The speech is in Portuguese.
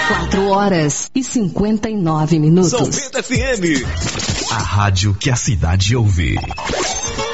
4h59. São Bento FM. A rádio que a cidade ouve.